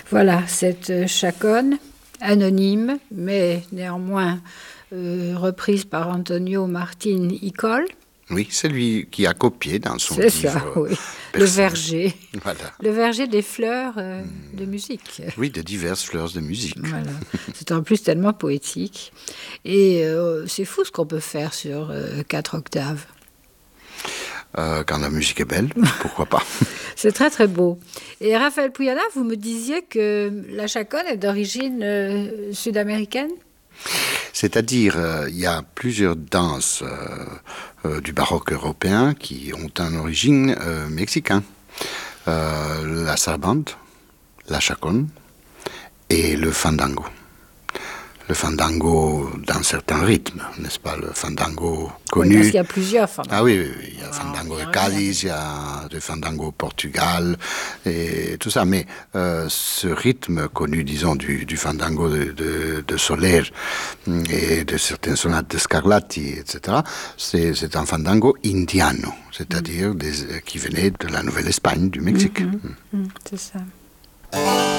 Voilà, cette chaconne, anonyme, mais néanmoins reprise par Antonio Martín y Coll. Oui, c'est lui qui a copié dans son C'est livre. ça, oui. Le verger. Voilà. Le verger des fleurs de musique. Oui, de diverses fleurs de musique. Voilà. C'est en plus tellement poétique. Et c'est fou ce qu'on peut faire sur 4 octaves. Quand la musique est belle, pourquoi pas. C'est très très beau. Et Raphaël Pugliala, vous me disiez que la chaconne est d'origine sud-américaine? C'est-à-dire, il y a plusieurs danses du baroque européen qui ont une origine mexicaine. La sarabande, la chaconne et le fandango. Le fandango dans certains rythmes, n'est-ce pas? Le fandango connu. Oui, parce qu'il y a plusieurs fandangos. Ah oui, il y a le fandango de Cadiz, il y a le fandango au Portugal, et tout ça. Mais ce rythme connu, disons, du fandango de Soler et de certaines sonates de Scarlatti, etc., c'est un fandango indiano, c'est-à-dire qui venait de la Nouvelle-Espagne, du Mexique. C'est ça.